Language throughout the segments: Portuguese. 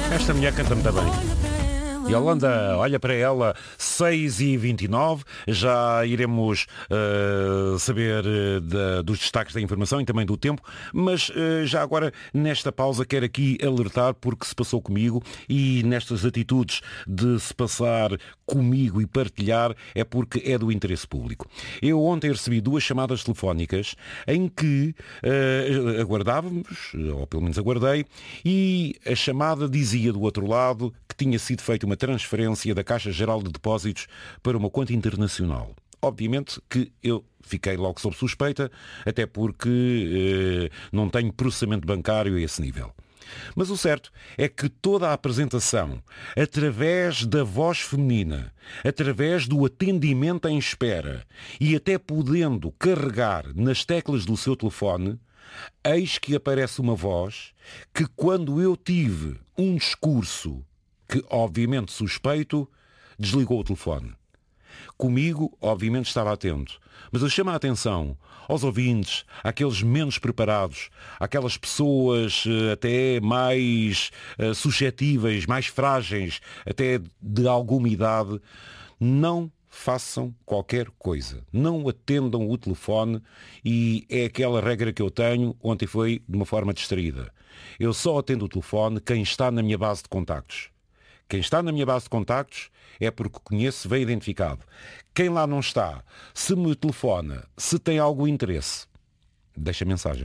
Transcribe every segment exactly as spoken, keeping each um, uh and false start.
Esta mulher canta muito bem. Yolanda, olha para ela, seis e vinte e nove, já iremos uh, saber uh, da, dos destaques da informação e também do tempo, mas uh, já agora nesta pausa quero aqui alertar porque se passou comigo e nestas atitudes de se passar comigo e partilhar é porque é do interesse público. Eu ontem recebi duas chamadas telefónicas em que uh, aguardávamos, ou pelo menos aguardei, e a chamada dizia do outro lado que tinha sido feita uma transferência da Caixa Geral de Depósitos para uma conta internacional. Obviamente que eu fiquei logo sob suspeita, até porque eh, não tenho processamento bancário a esse nível. Mas o certo é que toda a apresentação, através da voz feminina, através do atendimento em espera e até podendo carregar nas teclas do seu telefone, eis que aparece uma voz que quando eu tive um discurso que obviamente suspeito, desligou o telefone. Comigo, obviamente, estava atento, mas eu chamo a atenção aos ouvintes, àqueles menos preparados, àquelas pessoas até mais uh, suscetíveis, mais frágeis, até de alguma idade, não façam qualquer coisa. Não atendam o telefone e é aquela regra que eu tenho, ontem foi de uma forma distraída. Eu só atendo o telefone quem está na minha base de contactos. Quem está na minha base de contactos é porque conheço, bem identificado. Quem lá não está, se me telefona, se tem algum interesse, deixa mensagem.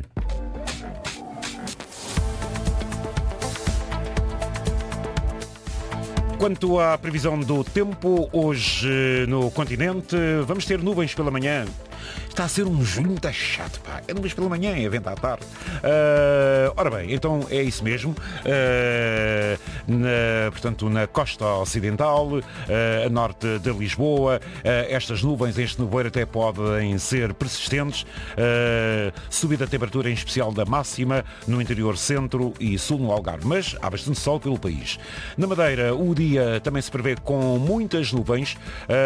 Quanto à previsão do tempo, hoje no continente, vamos ter nuvens pela manhã. Está a ser um junho muito chato, pá. É nuvens pela manhã, é vento à tarde. Uh, ora bem, então é isso mesmo. Uh, na, portanto, na costa ocidental, uh, a norte de Lisboa, uh, estas nuvens, este nevoeiro até podem ser persistentes. Uh, subida da temperatura, em especial da máxima, no interior centro e sul no Algarve. Mas há bastante sol pelo país. Na Madeira, o dia também se prevê com muitas nuvens.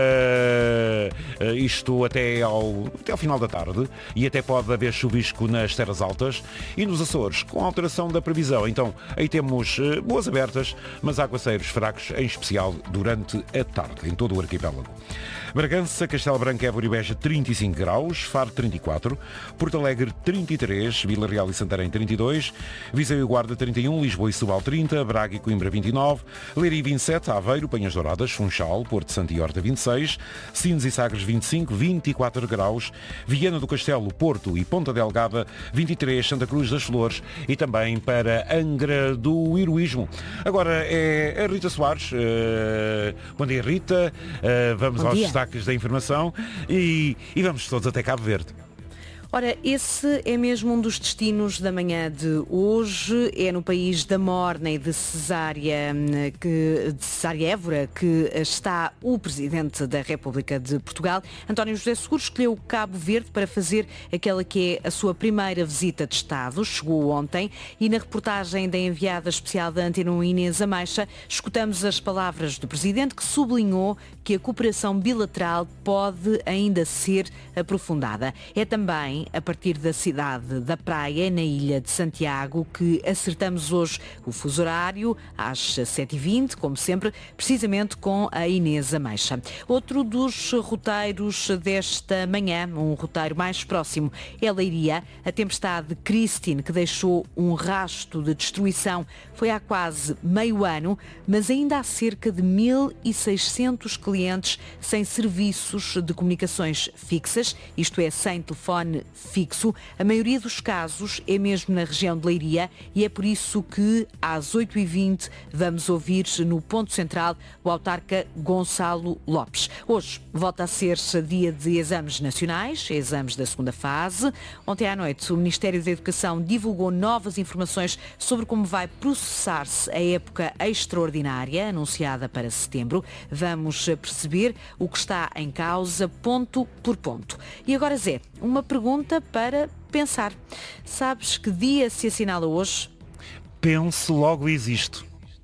Uh, uh, isto até ao... até ao final da tarde e até pode haver chuvisco nas terras altas e nos Açores, com alteração da previsão. Então, aí temos uh, boas abertas, mas aguaceiros fracos, em especial durante a tarde, em todo o arquipélago. Bragança, Castelo Branco, Évora e Beja, trinta e cinco graus, Faro, trinta e quatro, Porto Alegre, trinta e três, Vila Real e Santarém, trinta e dois, Viseu e Guarda, trinta e um, Lisboa e Setúbal, trinta, Braga e Coimbra, vinte e nove, Leiria, vinte e sete, Aveiro, Penhas Douradas, Funchal, Porto Santo e Horta, vinte e seis, Sines e Sagres, vinte e cinco, vinte e quatro graus, Viana do Castelo, Porto e Ponta Delgada, vinte e três, Santa Cruz das Flores e também para Angra do Heroísmo. Agora é a Rita Soares. Uh, bom dia, Rita. Uh, vamos bom aos dia. destaques da informação e, e vamos todos até Cabo Verde. Ora, esse é mesmo um dos destinos da manhã de hoje. É no país da Morna e de Cesária, que, de Cesária Évora, que está o Presidente da República de Portugal. António José Seguro escolheu Cabo Verde para fazer aquela que é a sua primeira visita de Estado. Chegou ontem e na reportagem da enviada especial da Antena um, Inês Ameixa, escutamos as palavras do Presidente, que sublinhou que a cooperação bilateral pode ainda ser aprofundada. É também a partir da cidade da Praia, na ilha de Santiago, que acertamos hoje o fuso horário às sete e vinte, como sempre, precisamente com a Inês Ameixa. Outro dos roteiros desta manhã, um roteiro mais próximo, é Leiria. A tempestade Christine, que deixou um rasto de destruição, foi há quase meio ano, mas ainda há cerca de mil e seiscentos clientes sem serviços de comunicações fixas, isto é, sem telefone fixo. A maioria dos casos é mesmo na região de Leiria e é por isso que às oito e vinte vamos ouvir no ponto central o autarca Gonçalo Lopes. Hoje volta a ser dia de exames nacionais, exames da segunda fase. Ontem à noite o Ministério da Educação divulgou novas informações sobre como vai processar-se a época extraordinária anunciada para setembro. Vamos perceber o que está em causa ponto por ponto. E agora, Zé, uma pergunta para pensar. Sabes que dia se assinala hoje? Penso, logo existo.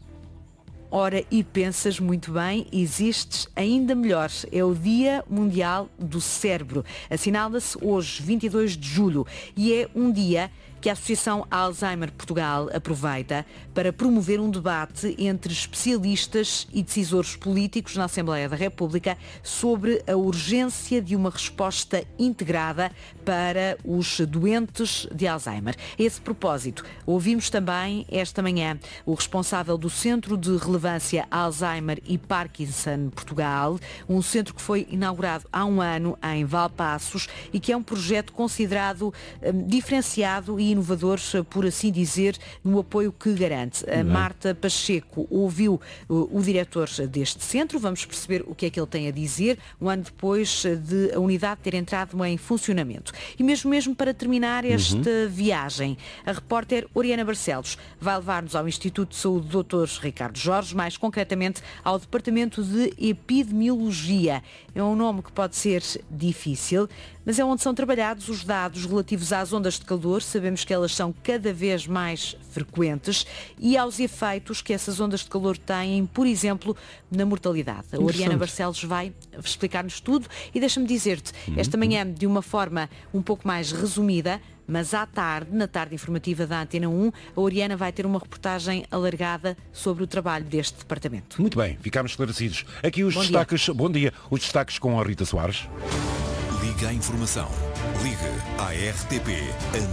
Ora, e pensas muito bem, existes ainda melhor. É o Dia Mundial do Cérebro. Assinala-se hoje, vinte e dois de julho, e é um dia que a Associação Alzheimer Portugal aproveita para promover um debate entre especialistas e decisores políticos na Assembleia da República sobre a urgência de uma resposta integrada para os doentes de Alzheimer. A esse propósito, ouvimos também esta manhã o responsável do Centro de Relevância Alzheimer e Parkinson Portugal, um centro que foi inaugurado há um ano em Valpaços e que é um projeto considerado um, diferenciado e inovador, por assim dizer, no apoio que garante. A Marta Pacheco ouviu o, o diretor deste centro, vamos perceber o que é que ele tem a dizer, um ano depois de a unidade ter entrado em funcionamento. E mesmo mesmo para terminar esta uhum. viagem, a repórter Oriana Barcelos vai levar-nos ao Instituto de Saúde doutor Ricardo Jorge, mais concretamente ao Departamento de Epidemiologia. É um nome que pode ser difícil, mas é onde são trabalhados os dados relativos às ondas de calor. Sabemos que elas são cada vez mais frequentes e aos efeitos que essas ondas de calor têm, por exemplo, na mortalidade. A Oriana Barcelos vai explicar-nos tudo e deixa-me dizer-te, esta manhã, de uma forma um pouco mais resumida, mas à tarde, na tarde informativa da Antena um, a Oriana vai ter uma reportagem alargada sobre o trabalho deste departamento. Muito bem, ficámos esclarecidos. Aqui os Bom destaques, dia. bom dia, os destaques com a Rita Soares. Liga a informação. Liga à R T P.